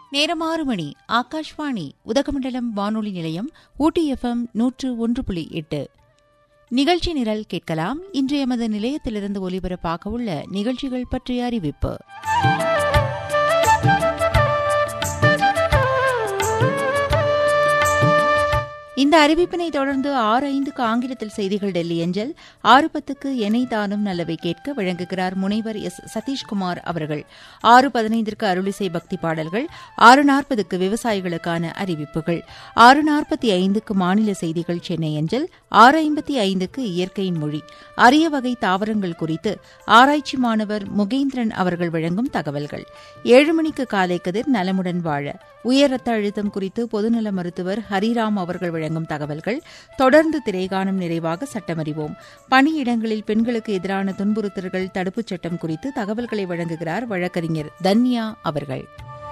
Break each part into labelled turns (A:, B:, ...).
A: நேரம் 6 மணி. ஆகாஷ்வாணி உதகமண்டலம் வானொலி நிலையம் ஊட்டி FM 101.8. நிகழ்ச்சி நிரல் கேட்கலாம். இன்று எமது நிலையத்திலிருந்து ஒலிபரப்பாக உள்ள நிகழ்ச்சிகள் பற்றிய அறிவிப்பு. இந்த அறிவிப்பினை தொடர்ந்து 6:05 ஆங்கிலத்தில் செய்திகள் டெல்லி அஞ்சல். 6:10 எனை தானும் நல்லவை கேட்க வழங்குகிறார் முனைவர் எஸ். சதீஷ்குமார் அவர்கள். 6:15 அருளிசை பக்தி பாடல்கள். 6:40 விவசாயிகளுக்கான அறிவிப்புகள். 6:45 மாநில செய்திகள் சென்னை அஞ்சல். 6:55 இயற்கையின் மொழி. அரிய வகை தாவரங்கள் குறித்து ஆராய்ச்சி மாணவர் முகேந்திரன் அவர்கள் வழங்கும் தகவல்கள். 7 மணிக்கு காலை கதிர் நலமுடன் வாழ உயர் ரத்த அழுத்தம் குறித்து பொதுநல மருத்துவர் ஹரிராம் அவர்கள் வழங்கும் தகவல்கள். தொடர்ந்து திரைகாணும் நிறைவாக சட்டமறிவோம். பணியிடங்களில் பெண்களுக்கு எதிரான துன்புறுத்தல்கள் தடுப்புச் சட்டம் குறித்து தகவல்களை வழங்குகிறார் வழக்கறிஞர் தன்யா அவர்கள்.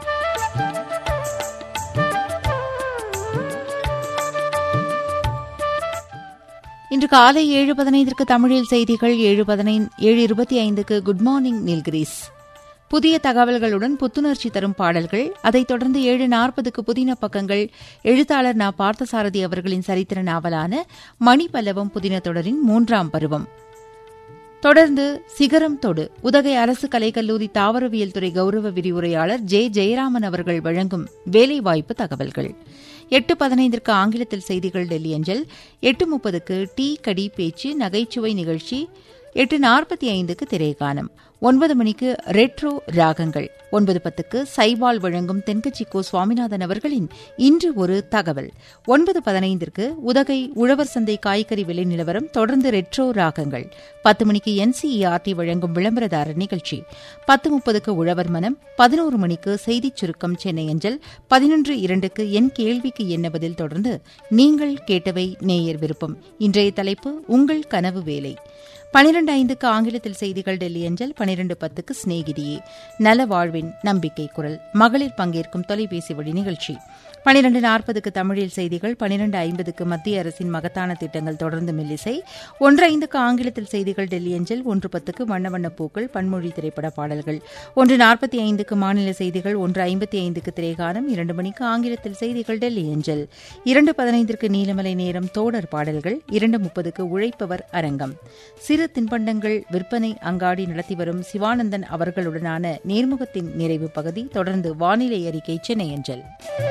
A: இன்று காலை 7:15 தமிழில் செய்திகள். 7:25 குட் மார்னிங் நீல்கிரீஸ். புதிய தகவல்களுடன் புத்துணர்ச்சி தரும் பாடல்கள். அதைத் தொடர்ந்து 7:40 புதின பக்கங்கள். எழுத்தாளர் நா. பார்த்தசாரதி அவர்களின் சரித்திர நாவலான மணிபல்லவம் புதின தொடரின் 3ஆம் பருவம். தொடர்ந்து சிகரம் தொடு உதகை அரசு கலைக்கல்லூரி தாவரவியல் துறை கௌரவ விரிவுரையாளர் ஜே. ஜெயராமன் அவர்கள் வழங்கும் வேலைவாய்ப்பு தகவல்கள். 8:15 ஆங்கிலத்தில் செய்திகள் டெல்லி அஞ்சல். 8:30 டீ கடி பேச்சு நகைச்சுவை நிகழ்ச்சி. 8:45 திரைகானம். 9 மணிக்கு ரெட்ரோ ராகங்கள். 9:10 சைபால் வழங்கும் தென்கட்சி கோ. சுவாமிநாதன் அவர்களின் இன்று ஒரு தகவல். 9:15 உதகை உழவர் சந்தை காய்கறி விலை நிலவரம். தொடர்ந்து ரெட்ரோ ராகங்கள். 10 மணிக்கு NCERT வழங்கும் விளம்பரதாரர் நிகழ்ச்சி. 10:30 உழவர் மனம். 11 மணிக்கு செய்திச் சுருக்கம் சென்னை அஞ்சல். 11:02 என் கேள்விக்கு என்ன பதில். தொடர்ந்து நீங்கள் கேட்டவை நேயர் விருப்பம். இன்றைய தலைப்பு உங்கள் கனவு வேலை. 12:05 ஆங்கிலத்தில் செய்திகள் டெல்லி அஞ்சல். 12:10 சிநேகிதியே நல வாழ்வின் நம்பிக்கை குரல் மகளிர் பங்கேற்கும் தொலைபேசி வழி நிகழ்ச்சி. 12:40 தமிழில் செய்திகள். 12:50 மத்திய அரசின் மகத்தான திட்டங்கள். தொடர்ந்து மெல்லிசை. 1:05 ஆங்கிலத்தில் செய்திகள் டெல்லி அஞ்சல். 1:10 வண்ண வண்ண பூக்கள் பன்மொழி திரைப்பட பாடல்கள். 1:45 மாநில செய்திகள். 1:55 திரைகானம். 2 மணிக்கு ஆங்கிலத்தில் செய்திகள் டெல்லி அஞ்சல். 2:15 நீலமலை நேரம் தோடர் பாடல்கள். 2:30 உழைப்பவர் அரங்கம். சிறு தின்பண்டங்கள் விற்பனை அங்காடி நடத்தி வரும் சிவானந்தன் அவர்களுடனான நேர்முகத்தின் நிறைவு பகுதி. தொடர்ந்து வானிலை அறிக்கை சென்னை அஞ்சல்.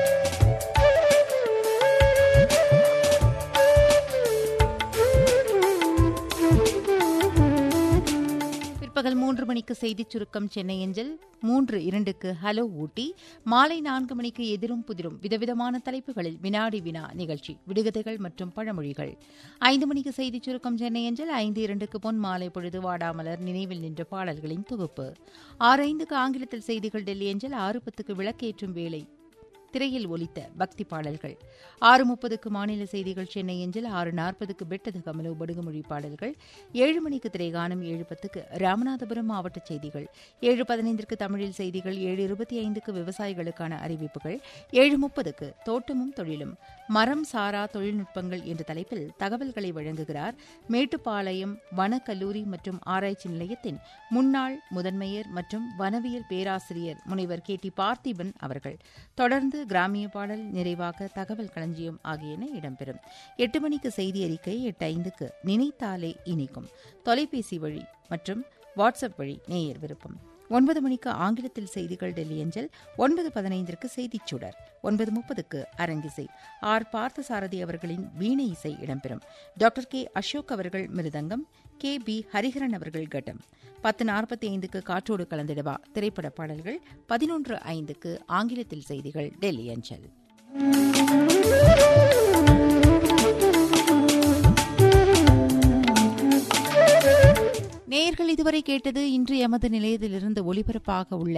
A: பிற்பகல் 3 மணிக்கு செய்திச் சுருக்கம் சென்னை அஞ்சல். 3:02 ஹலோ ஊட்டி. மாலை 4 மணிக்கு எதிரும் புதிரும் விதவிதமான தலைப்புகளில் வினாடி வினா நிகழ்ச்சி. விடுகதைகள் மற்றும் பழமொழிகள். 5 மணிக்கு செய்திச் சுருக்கம் சென்னை அஞ்சல். 5:02 பொன் மாலை பொழுது வாடாமலர் நினைவில் நின்ற பாடல்களின் தொகுப்பு. 6:05 ஆங்கிலத்தில் செய்திகள் டெல்லி அஞ்சல். 6:10 விளக்கேற்றும் வேளை திரையில் ஒலித்த பக்தி பாடல்கள். 6:30 மாநில செய்திகள் சென்னை அஞ்சல். 6:40 பெட்டது கமலோ படுகுமொழி பாடல்கள். 7 மணிக்கு திரைகானம். 7:10 ராமநாதபுரம் மாவட்ட செய்திகள். 7:15 தமிழில் செய்திகள். 7:25 விவசாயிகளுக்கான அறிவிப்புகள். 7:30 தோட்டமும் தொழிலும் மரம் சாரா தொழில்நுட்பங்கள் என்ற தலைப்பில் தகவல்களை வழங்குகிறார் மேட்டுப்பாளையம் வனக்கல்லூரி மற்றும் ஆராய்ச்சி நிலையத்தின் முன்னாள் முதன்மையர் மற்றும் வனவியல் பேராசிரியர் முனைவர் KT பார்த்திபன் அவர்கள். தொடர்ந்து கிராமிய பாடல். நிறைவாக தகவல் களஞ்சியம் ஆகியன இடம்பெறும். 8 மணிக்கு செய்தி அறிக்கை. 8:05 நினைத்தாலே இனிக்கும் தொலைபேசி வழி மற்றும் வாட்ஸ்அப் வழி நேயர் விருப்பம். 9 மணிக்கு ஆங்கிலத்தில் செய்திகள் டெல்லி அஞ்சல். 9:15 செய்திச் சுடர். 9:30 அரங்கிசை. R. பார்த்தசாரதி அவர்களின் வீணை இசை இடம்பெறும். Doctor K. அசோக் அவர்கள் மிருதங்கம். KB. ஹரிஹரன் அவர்கள் கட்டம். 10:45 காற்றோடு கலந்திடவா திரைப்பட பாடல்கள். 11:05 ஆங்கிலத்தில் செய்திகள் டெல்லி அஞ்சல். நேயர்கள் இதுவரை கேட்டது இன்று எமது நிலையத்திலிருந்து ஒலிபரப்பாக உள்ள